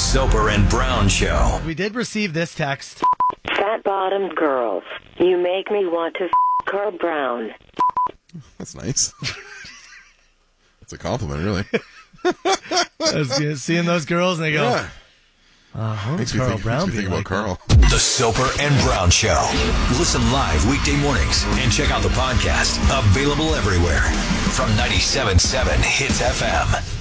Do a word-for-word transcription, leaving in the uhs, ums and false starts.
Soper and Brown Show. We did receive this text. Fat-bottomed girls. You make me want to f*** Carl Brown. That's nice. That's a compliment, really. I was good. Seeing those girls and they go, Yeah. uh, Makes me Carl think, Brown makes me think be about like Carl. The Soper and Brown Show. Listen live weekday mornings and check out the podcast. Available everywhere. From ninety-seven point seven Hits F M.